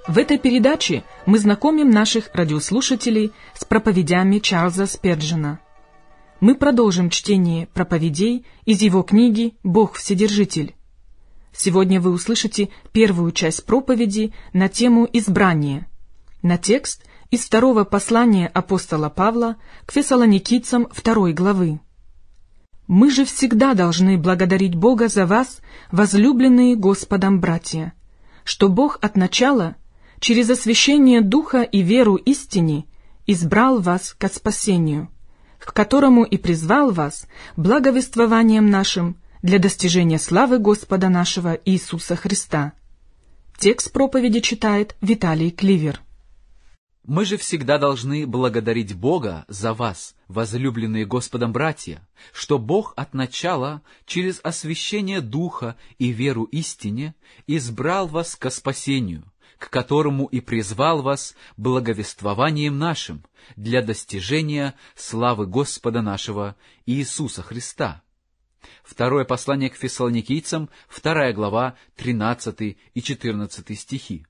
В этой передаче мы знакомим наших радиослушателей с проповедями Чарльза Спержена. Мы продолжим чтение проповедей из его книги «Бог Вседержитель». Сегодня вы услышите первую часть проповеди на тему избрания, на текст из второго послания апостола Павла к фессалоникийцам 2 главы. «Мы же всегда должны благодарить Бога за вас, возлюбленные Господом братья, что Бог от начала, через освящение Духа и веру истине, избрал вас ко спасению, к которому и призвал вас благовествованием нашим для достижения славы Господа нашего Иисуса Христа». Текст проповеди читает Виталий Кливер. Мы же всегда должны благодарить Бога за вас, возлюбленные Господом братья, что Бог от начала, через освящение Духа и веру истине, избрал вас ко спасению, к которому и призвал вас благовествованием нашим для достижения славы Господа нашего Иисуса Христа. Второе послание к фессалоникийцам, 2 глава, 13 и 14 стихи.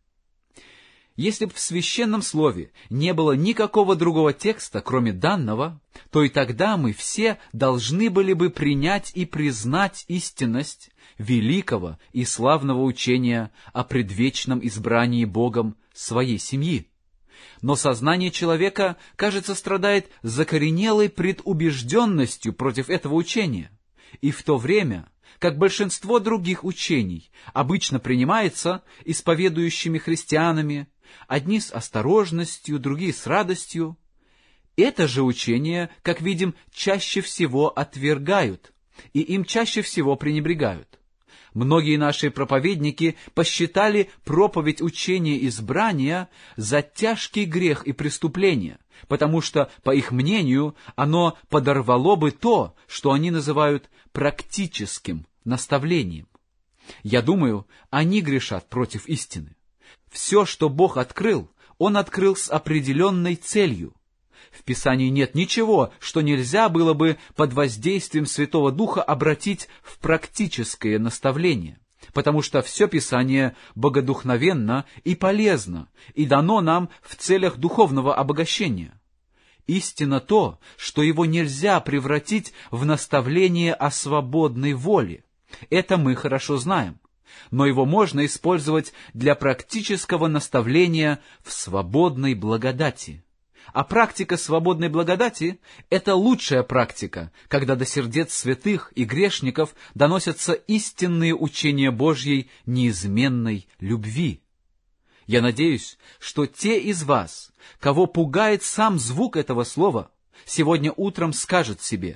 Если бы в Священном Слове не было никакого другого текста, кроме данного, то и тогда мы все должны были бы принять и признать истинность великого и славного учения о предвечном избрании Богом своей семьи. Но сознание человека, кажется, страдает закоренелой предубежденностью против этого учения, и в то время, как большинство других учений обычно принимается исповедующими христианами, одни с осторожностью, другие с радостью, это же учение, как видим, чаще всего отвергают, и им чаще всего пренебрегают. Многие наши проповедники посчитали проповедь учения избрания за тяжкий грех и преступление, потому что, по их мнению, оно подорвало бы то, что они называют практическим наставлением. Я думаю, они грешат против истины. Все, что Бог открыл, Он открыл с определенной целью. В Писании нет ничего, что нельзя было бы под воздействием Святого Духа обратить в практическое наставление, потому что все Писание богодухновенно и полезно, и дано нам в целях духовного обогащения. Истина то, что его нельзя превратить в наставление о свободной воле. Это мы хорошо знаем. Но его можно использовать для практического наставления в свободной благодати. А практика свободной благодати – это лучшая практика, когда до сердец святых и грешников доносятся истинные учения Божьей неизменной любви. Я надеюсь, что те из вас, кого пугает сам звук этого слова, сегодня утром скажут себе: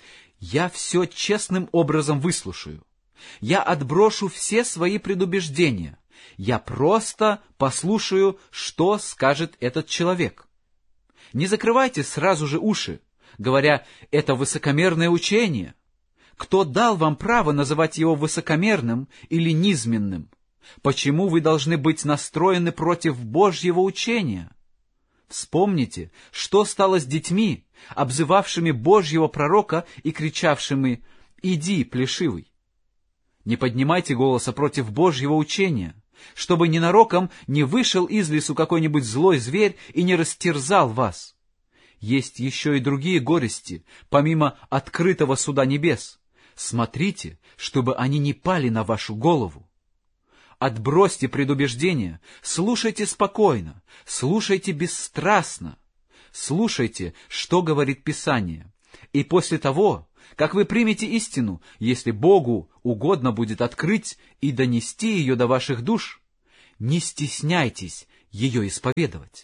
«Я все честным образом выслушаю. Я отброшу все свои предубеждения. Я просто послушаю, что скажет этот человек». Не закрывайте сразу же уши, говоря: «Это высокомерное учение». Кто дал вам право называть его высокомерным или низменным? Почему вы должны быть настроены против Божьего учения? Вспомните, что стало с детьми, обзывавшими Божьего пророка и кричавшими: «Иди, плешивый». Не поднимайте голоса против Божьего учения, чтобы ненароком не вышел из лесу какой-нибудь злой зверь и не растерзал вас. Есть еще и другие горести, помимо открытого суда небес. Смотрите, чтобы они не пали на вашу голову. Отбросьте предубеждения, слушайте спокойно, слушайте бесстрастно, слушайте, что говорит Писание. И после того, как вы примете истину, если Богу угодно будет открыть и донести ее до ваших душ, не стесняйтесь ее исповедовать.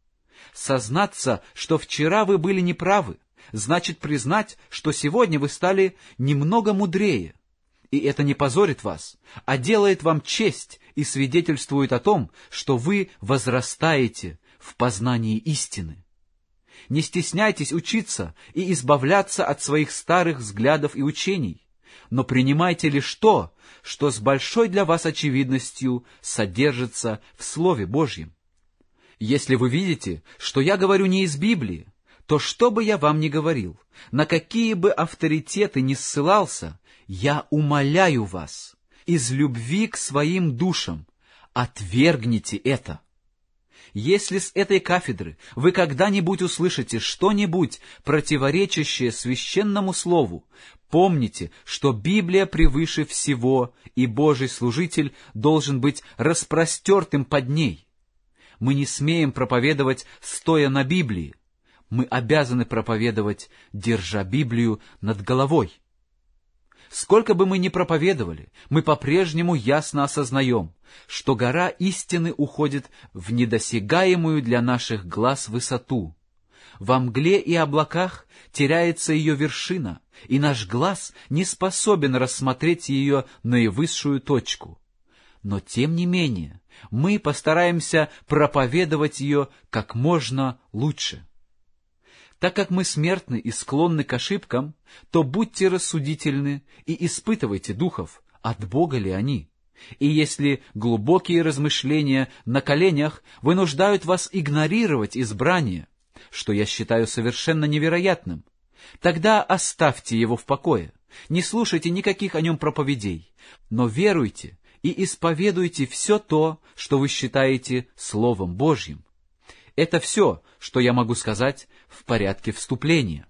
Сознаться, что вчера вы были неправы, значит признать, что сегодня вы стали немного мудрее. И это не позорит вас, а делает вам честь и свидетельствует о том, что вы возрастаете в познании истины. Не стесняйтесь учиться и избавляться от своих старых взглядов и учений, но принимайте лишь то, что с большой для вас очевидностью содержится в Слове Божьем. Если вы видите, что я говорю не из Библии, то что бы я вам ни говорил, на какие бы авторитеты ни ссылался, я умоляю вас, из любви к своим душам, отвергните это. Если с этой кафедры вы когда-нибудь услышите что-нибудь противоречащее священному слову, помните, что Библия превыше всего, и Божий служитель должен быть распростертым под ней. Мы не смеем проповедовать, стоя на Библии. Мы обязаны проповедовать, держа Библию над головой. Сколько бы мы ни проповедовали, мы по-прежнему ясно осознаем, что гора истины уходит в недосягаемую для наших глаз высоту. Во мгле и облаках теряется ее вершина, и наш глаз не способен рассмотреть ее наивысшую точку. Но тем не менее, мы постараемся проповедовать ее как можно лучше. Так как мы смертны и склонны к ошибкам, то будьте рассудительны и испытывайте духов, от Бога ли они. И если глубокие размышления на коленях вынуждают вас игнорировать избрание, что я считаю совершенно невероятным, тогда оставьте его в покое, не слушайте никаких о нем проповедей, но веруйте и исповедуйте все то, что вы считаете Словом Божьим. Это все, что я могу сказать в порядке вступления.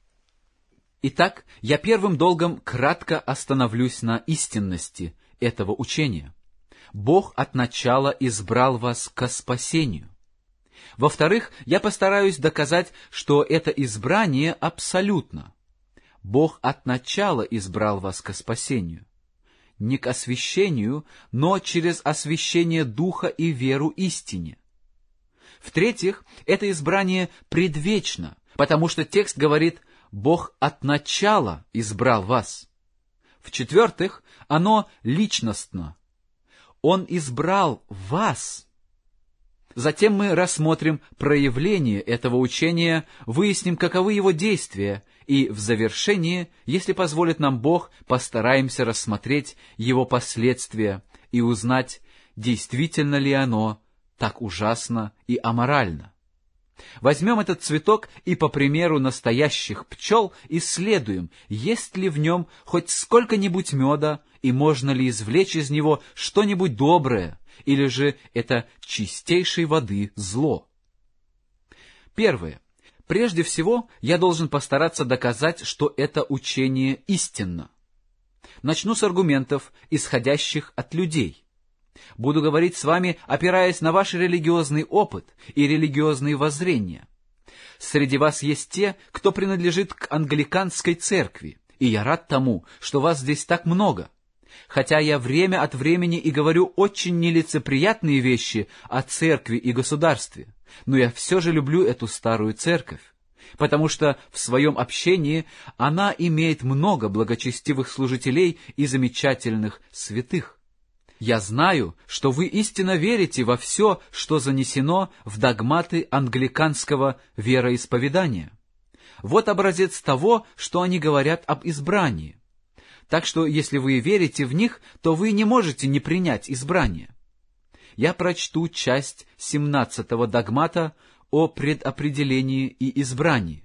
Итак, я первым долгом кратко остановлюсь на истинности этого учения. Бог от начала избрал вас ко спасению. Во-вторых, я постараюсь доказать, что это избрание абсолютно. Бог от начала избрал вас ко спасению. Не к освящению, но через освящение Духа и веру истине. В-третьих, это избрание предвечно, потому что текст говорит «Бог от начала избрал вас». В-четвертых, оно личностно. Он избрал вас. Затем мы рассмотрим проявление этого учения, выясним, каковы его действия, и в завершении, если позволит нам Бог, постараемся рассмотреть его последствия и узнать, действительно ли оно так ужасно и аморально. Возьмем этот цветок и, по примеру настоящих пчел, исследуем, есть ли в нем хоть сколько-нибудь меда, и можно ли извлечь из него что-нибудь доброе, или же это чистейшей воды зло. Первое. Прежде всего, я должен постараться доказать, что это учение истинно. Начну с аргументов, исходящих от людей. Буду говорить с вами, опираясь на ваш религиозный опыт и религиозные воззрения. Среди вас есть те, кто принадлежит к англиканской церкви, и я рад тому, что вас здесь так много. Хотя я время от времени и говорю очень нелицеприятные вещи о церкви и государстве, но я все же люблю эту старую церковь, потому что в своем общении она имеет много благочестивых служителей и замечательных святых. Я знаю, что вы истинно верите во все, что занесено в догматы англиканского вероисповедания. Вот образец того, что они говорят об избрании. Так что, если вы верите в них, то вы не можете не принять избрание. Я прочту часть 17-го догмата о предопределении и избрании.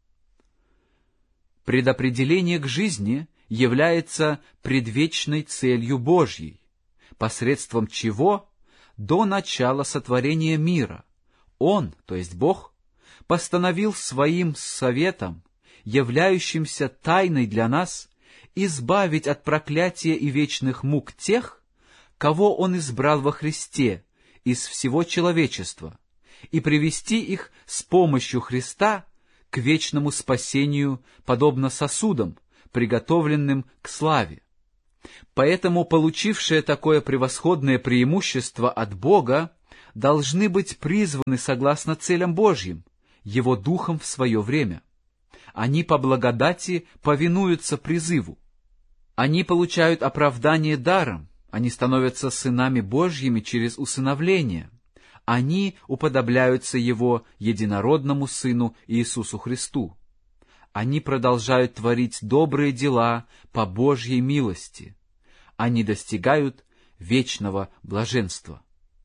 Предопределение к жизни является предвечной целью Божьей, посредством чего до начала сотворения мира Он, то есть Бог, постановил своим советом, являющимся тайной для нас, избавить от проклятия и вечных мук тех, кого Он избрал во Христе из всего человечества, и привести их с помощью Христа к вечному спасению, подобно сосудам, приготовленным к славе. Поэтому получившие такое превосходное преимущество от Бога должны быть призваны согласно целям Божьим, Его Духом в свое время. Они по благодати повинуются призыву. Они получают оправдание даром, они становятся сынами Божьими через усыновление. Они уподобляются Его единородному Сыну Иисусу Христу. Они продолжают творить добрые дела по Божьей милости. Они достигают вечного блаженства.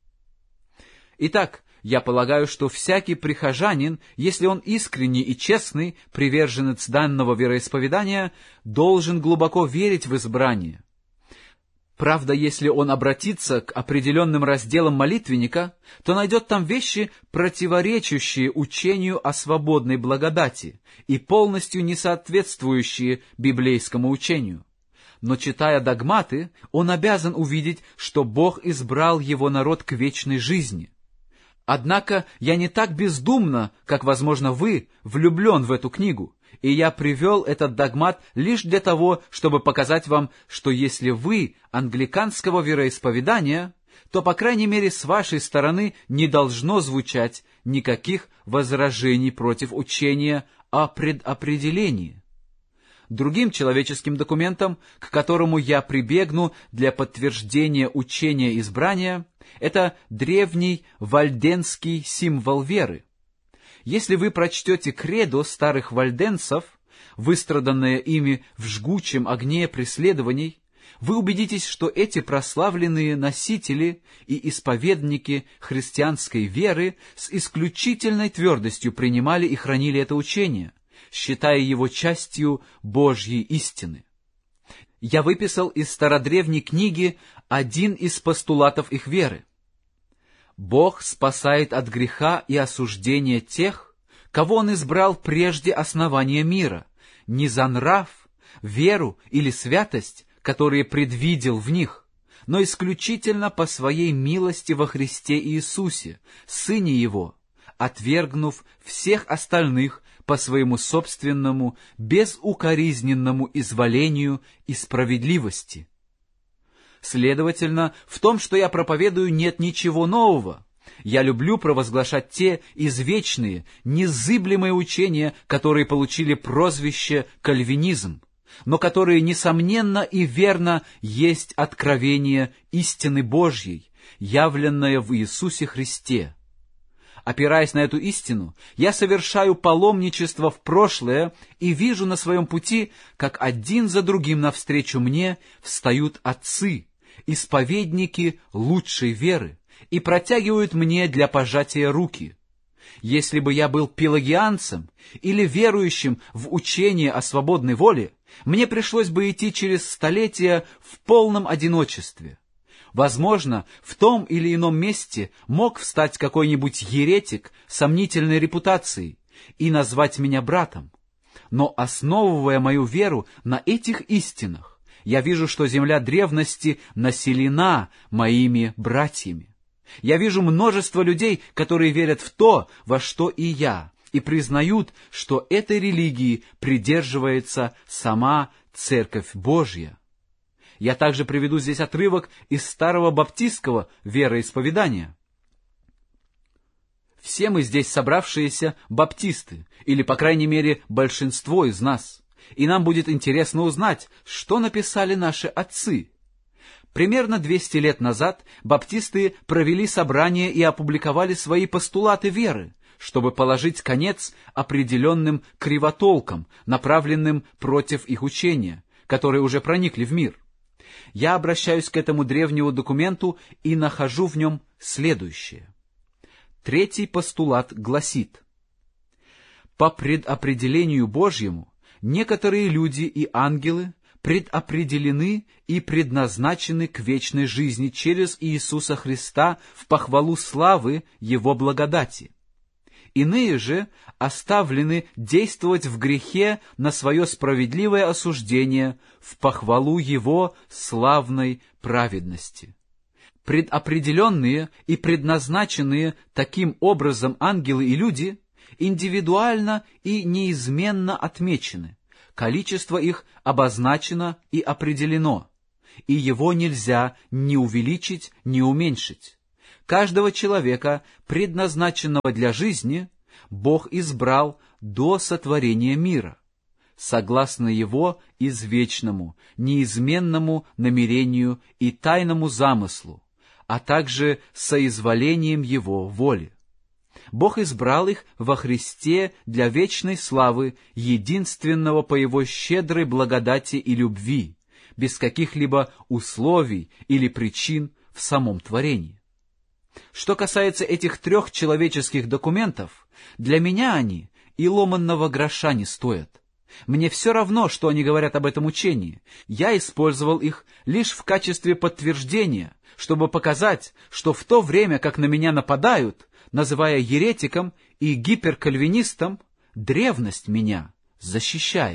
Итак, я полагаю, что всякий прихожанин, если он искренний и честный, приверженец данного вероисповедания, должен глубоко верить в избрание. Правда, если он обратится к определенным разделам молитвенника, то найдет там вещи, противоречащие учению о свободной благодати и полностью не соответствующие библейскому учению. Но, читая догматы, он обязан увидеть, что Бог избрал его народ к вечной жизни. Однако я не так бездумно, как, возможно, вы, влюблен в эту книгу, и я привел этот догмат лишь для того, чтобы показать вам, что если вы англиканского вероисповедания, то, по крайней мере, с вашей стороны не должно звучать никаких возражений против учения о предопределении. Другим человеческим документом, к которому я прибегну для подтверждения учения избрания, это древний вальденский символ веры. Если вы прочтете кредо старых вальденцев, выстраданное ими в жгучем огне преследований, вы убедитесь, что эти прославленные носители и исповедники христианской веры с исключительной твердостью принимали и хранили это учение, считая его частью Божьей истины. Я выписал из стародревней книги один из постулатов их веры. Бог спасает от греха и осуждения тех, кого Он избрал прежде основания мира, не за нрав, веру или святость, которые предвидел в них, но исключительно по Своей милости во Христе Иисусе, Сыне Его, отвергнув всех остальных по Своему собственному, безукоризненному изволению и справедливости. Следовательно, в том, что я проповедую, нет ничего нового. Я люблю провозглашать те извечные, незыблемые учения, которые получили прозвище «кальвинизм», но которые, несомненно и верно, есть откровение истины Божьей, явленное в Иисусе Христе. Опираясь на эту истину, я совершаю паломничество в прошлое и вижу на своем пути, как один за другим навстречу мне встают отцы, исповедники лучшей веры, и протягивают мне для пожатия руки. Если бы я был пелагианцем или верующим в учение о свободной воле, мне пришлось бы идти через столетия в полном одиночестве. Возможно, в том или ином месте мог встать какой-нибудь еретик сомнительной репутацией и назвать меня братом. Но, основывая мою веру на этих истинах, я вижу, что земля древности населена моими братьями. Я вижу множество людей, которые верят в то, во что и я, и признают, что этой религии придерживается сама Церковь Божья. Я также приведу здесь отрывок из старого баптистского вероисповедания. Все мы здесь собравшиеся баптисты, или, по крайней мере, большинство из нас, и нам будет интересно узнать, что написали наши отцы. Примерно 200 лет назад баптисты провели собрание и опубликовали свои постулаты веры, чтобы положить конец определенным кривотолкам, направленным против их учения, которые уже проникли в мир. Я обращаюсь к этому древнему документу и нахожу в нем следующее. Третий постулат гласит: по предопределению Божьему некоторые люди и ангелы предопределены и предназначены к вечной жизни через Иисуса Христа в похвалу славы Его благодати. Иные же оставлены действовать в грехе на свое справедливое осуждение в похвалу Его славной праведности. Предопределенные и предназначенные таким образом ангелы и люди индивидуально и неизменно отмечены, количество их обозначено и определено, и его нельзя ни увеличить, ни уменьшить. Каждого человека, предназначенного для жизни, Бог избрал до сотворения мира, согласно Его извечному, неизменному намерению и тайному замыслу, а также соизволением Его воли. Бог избрал их во Христе для вечной славы, единственного по Его щедрой благодати и любви, без каких-либо условий или причин в самом творении. Что касается этих трех человеческих документов, для меня они и ломанного гроша не стоят. Мне все равно, что они говорят об этом учении. Я использовал их лишь в качестве подтверждения, чтобы показать, что в то время, как на меня нападают, называя еретиком и гиперкальвинистом, древность меня защищает.